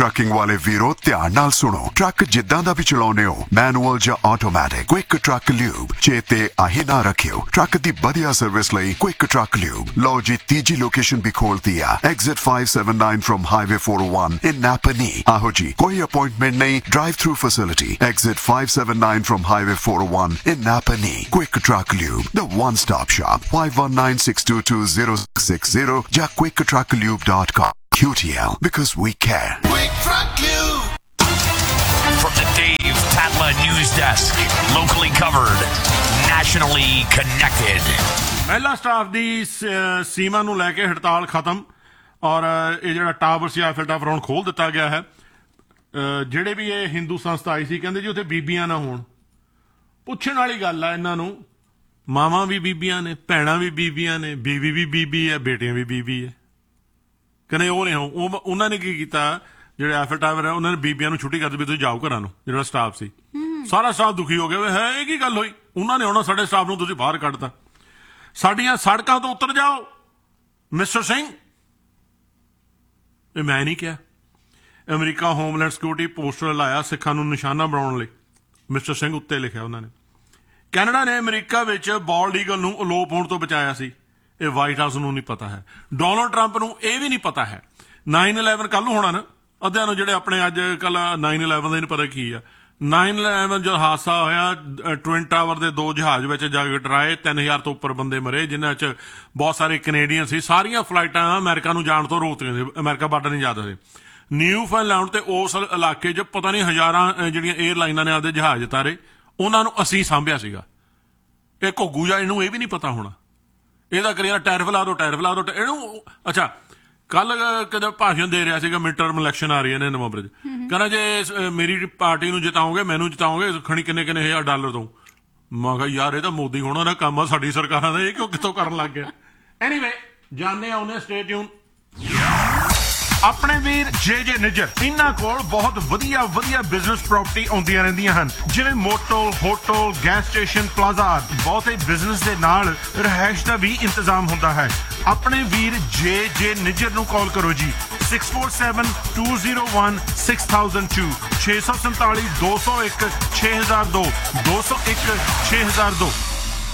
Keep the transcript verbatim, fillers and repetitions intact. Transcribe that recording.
Trucking वाले वीरो ध्यान नाल सुनो। ट्रक जिद्दां दा भी चलाउने हो, मैनुअल या ऑटोमैटिक, क्विक ट्रक ल्यूब चेते आही ना रखियो। ट्रक दी बढ़िया सर्विस लई क्विक ट्रक ल्यूब। लो जी तीजी लोकेशन भी खोलती है, exit five seven nine from highway four O one in नापनी। आहो जी, कोई अपॉइंटमेंट नहीं, drive through facility, exit five seven nine from highway four O one in नापनी। Quick truck lube, the one stop shop. Five one nine six to to zero six zero या quick truck lube dot com। Q T L, because we care. Quick Truck Lube. From the Dave Tatla News Desk, locally covered, nationally connected. ਮਹਿਲਾ staff ਦੀ ਸ- ਸੀਮਾ ਨੂੰ ਲੈ ਕੇ ਹੜਤਾਲ ਖਤਮ ਔਰ ਇਹ ਜਿਹੜਾ ਟਾਵਰ ਸੀ ਆਈਫਲ ਟਾਵਰ ਹੁਣ ਖੋਲ ਦਿੱਤਾ ਗਿਆ ਹੈ। ਅ, ਜਿਹੜੇ ਵੀ ਇਹ ਹਿੰਦੂ ਸੰਸਥਾ ਆਈ ਸੀ ਕਹਿੰਦੇ ਜੀ ਉੱਥੇ ਬੀਬੀਆਂ ਨਾ ਹੋਣ। ਪੁੱਛਣ ਵਾਲੀ ਗੱਲ ਆ ਇਹਨਾਂ ਨੂੰ, ਮਾਵਾਂ ਵੀ ਬੀਬੀਆਂ ਨੇ, ਭੈਣਾਂ ਵੀ ਬੀਬੀਆਂ ਨੇ, ਬੀਵੀ ਵੀ ਬੀਬੀ ਹੈ, ਬੇਟੀਆਂ ਵੀ ਬੀਬੀ ਹੈ। ਕਹਿੰਦੇ ਉਹ ਨਹੀਂ ਹੋ, ਉਹ ਉਹਨਾਂ ਨੇ ਕੀ ਕੀਤਾ, ਜਿਹੜੇ ਆਈਫਲ ਟਾਵਰ ਹੈ ਉਹਨਾਂ ਨੇ ਬੀਬੀਆਂ ਨੂੰ ਛੁੱਟੀ ਕਰ ਦਿੱਤੀ ਵੀ ਤੁਸੀਂ ਜਾਓ ਘਰਾਂ ਨੂੰ। ਜਿਹੜਾ ਸਟਾਫ ਸੀ ਸਾਰਾ ਸਟਾਫ ਦੁਖੀ ਹੋ ਗਿਆ ਵੀ ਹੈ ਇਹ ਕੀ ਗੱਲ ਹੋਈ, ਉਹਨਾਂ ਨੇ ਆਉਣਾ ਸਾਡੇ ਸਟਾਫ ਨੂੰ ਤੁਸੀਂ ਬਾਹਰ ਕੱਢਤਾ। ਸਾਡੀਆਂ ਸੜਕਾਂ ਤੋਂ ਉਤਰ ਜਾਓ ਮਿਸਟਰ ਸਿੰਘ। ਇਹ ਮੈਂ ਨਹੀਂ ਕਿਹਾ, ਅਮਰੀਕਾ ਹੋਮਲੈਂਡ ਸਿਕਿਉਰਿਟੀ ਪੋਸਟਰ ਲਾਇਆ ਸਿੱਖਾਂ ਨੂੰ ਨਿਸ਼ਾਨਾ ਬਣਾਉਣ ਲਈ। ਮਿਸਟਰ ਸਿੰਘ ਉੱਤੇ ਲਿਖਿਆ ਉਹਨਾਂ ਨੇ। ਕੈਨੇਡਾ ਨੇ ਅਮਰੀਕਾ ਵਿੱਚ ਬਾਲਡ ਈਗਲ ਨੂੰ ਅਲੋਪ ਹੋਣ ਤੋਂ ਬਚਾਇਆ ਸੀ। ਇਹ ਵਾਈਟ ਹਾਊਸ ਨੂੰ ਨਹੀਂ ਪਤਾ ਹੈ, ਡੋਨਲਡ ਟਰੰਪ ਨੂੰ ਇਹ ਵੀ ਨਹੀਂ ਪਤਾ ਹੈ। ਨਾਈਨ ਇਲੈਵਨ ਕੱਲ ਨੂੰ ਹੋਣਾ ਨਾ, ਅੱਧਿਆਂ ਨੂੰ ਜਿਹੜੇ ਆਪਣੇ ਅੱਜ ਕੱਲ ਨਾਈਨ ਇਲੈਵਨ ਦਾ ਨਹੀਂ ਪਤਾ ਕੀ ਆ। ਨਾਈਨ ਇਲੈਵਨ ਜਦੋਂ ਹਾਦਸਾ ਹੋਇਆ, ਟਵਿਨ ਟਾਵਰ ਦੇ ਦੋ ਜਹਾਜ਼ ਵਿੱਚ ਜਾ ਕੇ ਟਰਾਏ, ਤਿੰਨ ਹਜ਼ਾਰ ਤੋਂ ਉੱਪਰ ਬੰਦੇ ਮਰੇ, ਜਿਨ੍ਹਾਂ 'ਚ ਬਹੁਤ ਸਾਰੇ ਕੈਨੇਡੀਅਨ ਸੀ। ਸਾਰੀਆਂ ਫਲਾਈਟਾਂ ਅਮਰੀਕਾ ਨੂੰ ਜਾਣ ਤੋਂ ਰੋਕਤੀਆਂ ਸੀ, ਅਮਰੀਕਾ ਬਾਰਡਰ ਨਹੀਂ ਜਾ ਸਕਦੇ। ਨਿਊਫਾਊਂਡਲੈਂਡ ਤੇ ਉਸ ਇਲਾਕੇ 'ਚ ਪਤਾ ਨਹੀਂ ਹਜ਼ਾਰਾਂ ਜਿਹੜੀਆਂ ਏਅਰਲਾਈਨਾਂ ਨੇ ਆਪਦੇ ਜਹਾਜ਼ ਉਤਾਰੇ, ਉਹਨਾਂ ਨੂੰ ਅਸੀਂ ਸਾਂਭਿਆ ਸੀਗਾ। ਇਹ ਘੁੱਗੂ ਜਾਂ ਇਹਨੂੰ ਇਹ ਵੀ ਨਹੀਂ ਪਤਾ ਹੋਣਾ। ਇਹਦਾ ਕਰੀਏ ਟੈਰਿਫ ਲਾ ਦੋ, ਟੈਰਿਫ ਲਾ ਦੋ ਇਹਨੂੰ। ਅੱਛਾ, ਕੱਲ ਕਦੇ ਭਾਸ਼ਣ ਦੇ ਰਿਹਾ ਸੀਗਾ, ਮਿਡ ਟਰਮ ਇਲੈਕਸ਼ਨ ਆ ਰਹੀਆਂ ਨੇ ਨਵੰਬਰ 'ਚ, ਕਹਿੰਦਾ ਜੇ ਮੇਰੀ ਪਾਰਟੀ ਨੂੰ ਜਿਤਾਓਗੇ, ਮੈਨੂੰ ਜਿਤਾਓਗੇ, ਖਣੀ ਕਿੰਨੇ ਕਿੰਨੇ ਹਜ਼ਾਰ ਡਾਲਰ ਤੋਂ। ਮੈਂ ਕਿਹਾ ਯਾਰ ਇਹ ਤਾਂ ਮੋਦੀ ਹੋਣਾ ਦਾ ਕੰਮ ਆ, ਸਾਡੀ ਸਰਕਾਰਾਂ ਦਾ ਇਹ ਕਿਉਂ ਕਿੱਥੋਂ ਕਰਨ ਲੱਗ ਗਿਆ। ਐਨੀਵੇ ਜਾਣੇ ਆਉਂਦੇ ਸਟੇ ਟਿਊਨ। ਆਪਣੇ ਵੀਰ ਜੇ ਜੇ ਨਿੱਜਰ, ਇਹਨਾਂ ਕੋਲ ਬਹੁਤ ਵਧੀਆ ਵਧੀਆ ਬਿਜ਼ਨਸ ਪ੍ਰਾਪਰਟੀ ਆਉਂਦੀਆਂ ਰਹਿੰਦੀਆਂ ਹਨ, ਜਿਵੇਂ motel, hotel, gas station, plaza. ਬਹੁਤੇ ਬਿਜ਼ਨਸ ਦੇ ਨਾਲ ਰਿਹਾਇਸ਼ ਦਾ ਵੀ ਇੰਤਜ਼ਾਮ ਹੁੰਦਾ ਹੈ। ਆਪਣੇ ਵੀਰ ਜੇ ਜੇ ਨਿੱਜਰ ਨੂੰ ਕਾਲ ਕਰੋ ਜੀ, six four seven two zero one six thousand to, ਛੇ ਸੌ ਸੰਤਾਲੀ ਦੋ ਸੌ ਇੱਕ ਛੇ ਹਜ਼ਾਰ ਦੋ, ਦੋ ਸੌ ਇੱਕ ਛੇ ਹਜ਼ਾਰ ਦੋ।